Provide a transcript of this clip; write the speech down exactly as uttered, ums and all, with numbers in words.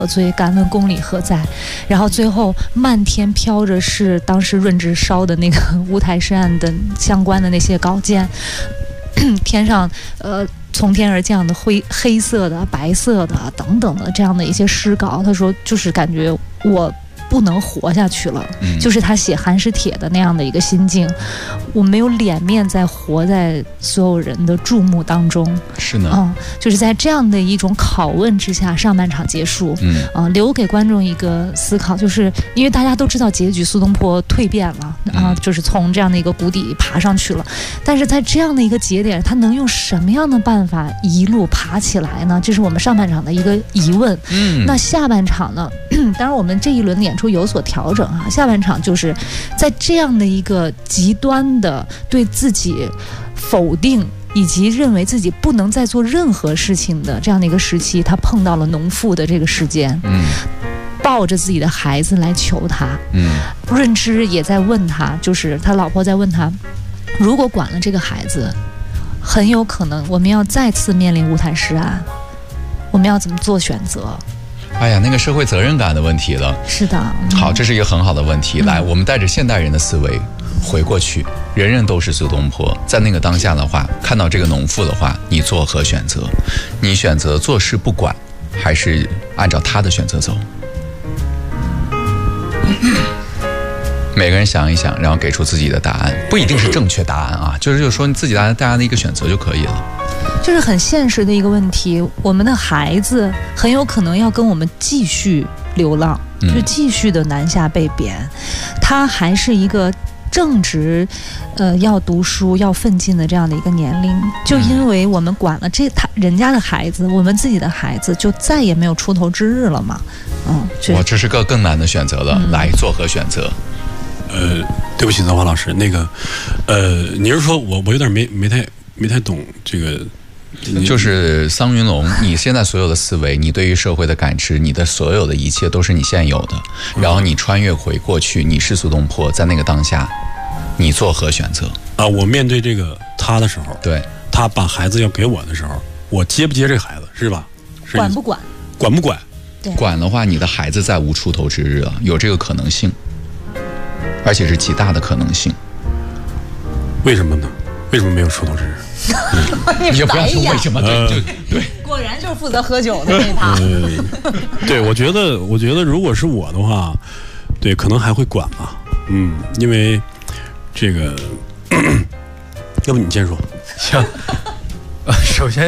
所以敢问公理何在？然后最后漫天飘着是当时润之烧的那个乌台诗案的相关的那些稿件，天上呃从天而降的灰黑色的、白色的等等的这样的一些诗稿，他说就是感觉我不能活下去了，嗯、就是他写寒食帖的那样的一个心境，我没有脸面再活在所有人的注目当中。 是呢， 嗯，就是在这样的一种拷问之下，上半场结束，嗯，呃，留给观众一个思考，就是因为大家都知道结局，苏东坡蜕变了啊、呃，就是从这样的一个谷底爬上去了，但是在这样的一个节点，他能用什么样的办法一路爬起来呢？这是我们上半场的一个疑问。嗯，那下半场呢？当然，我们这一轮演出有所调整啊。下半场就是在这样的一个极端的对自己否定以及认为自己不能再做任何事情的这样的一个时期，他碰到了农妇的这个时间，嗯，抱着自己的孩子来求他，嗯，润之也在问他，就是他老婆在问他，如果管了这个孩子，很有可能我们要再次面临乌台诗案，我们要怎么做选择？ 哎呀，那个社会责任感的问题了。 是的、 嗯、好，这是一个很好的问题、嗯、来，我们带着现代人的思维回过去，人人都是苏东坡，在那个当下的话，看到这个农妇的话，你作何选择？你选择坐视不管，还是按照他的选择走？每个人想一想，然后给出自己的答案，不一定是正确答案啊，就是就是说你自己大家的一个选择就可以了。 就是很现实的一个问题，我们的孩子很有可能要跟我们继续流浪，就继续的南下被贬，他还是一个正值呃要读书要奋进的这样的一个年龄，就因为我们管了这他人家的孩子，我们自己的孩子就再也没有出头之日了嘛。嗯， 哇，这是个更难的选择了、嗯、来作何选择？ 呃，对不起泽华老师，那个呃你是说我我有点没没太没太懂这个， 就是桑云龙，你现在所有的思维，你对于社会的感知，你的所有的一切都是你现有的，然后你穿越回过去，你是苏东坡，在那个当下你作何选择啊？我面对这个他的时候， 对， 他把孩子要给我的时候，我接不接这个孩子是吧？是管不管？ 管不管？ 对， 管的话，你的孩子再无出头之日了，有这个可能性，而且是极大的可能性。 为什么呢？为什么没有出头之日？ 你也不要说为什么，对、呃、对对， 果然就是负责喝酒的那他。 呃、对，我觉得，我觉得如果是我的话，对，可能还会管吧。嗯，因为这个，要不你先说。 行，首先。